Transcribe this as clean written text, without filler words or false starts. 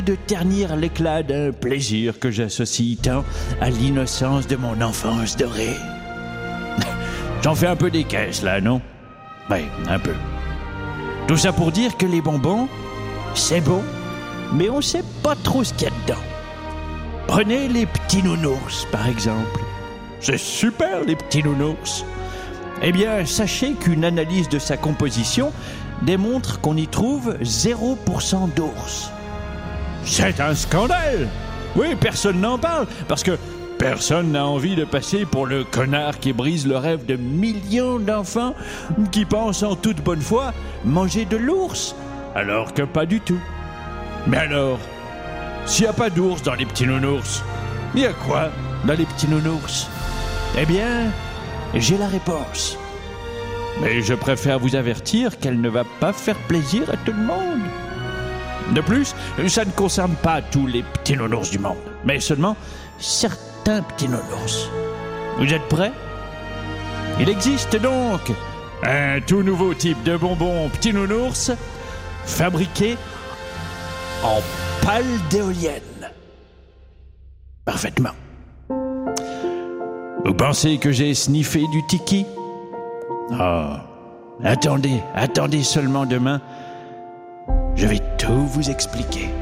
de ternir l'éclat d'un plaisir que j'associe tant à l'innocence de mon enfance dorée. J'en fais un peu des caisses, là, non? Oui, un peu. Tout ça pour dire que les bonbons, c'est bon, mais on sait pas trop ce qu'il y a dedans. Prenez les petits nounours, par exemple. C'est super, les petits nounours. Eh bien, sachez qu'une analyse de sa composition démontre qu'on y trouve 0% d'ours. C'est un scandale! Oui, personne n'en parle, parce que personne n'a envie de passer pour le connard qui brise le rêve de millions d'enfants qui pensent en toute bonne foi manger de l'ours, alors que pas du tout. Mais alors, s'il n'y a pas d'ours dans les petits nounours, il y a quoi dans les petits nounours? Eh bien, j'ai la réponse. Mais je préfère vous avertir qu'elle ne va pas faire plaisir à tout le monde. De plus, ça ne concerne pas tous les petits nounours du monde, mais seulement certains petits nounours. Vous êtes prêts? Il existe donc un tout nouveau type de bonbon petits nounours fabriqué en pale d'éolienne. Parfaitement. Vous pensez que j'ai sniffé du tiki? Oh, attendez seulement demain. Je vais tout vous expliquer.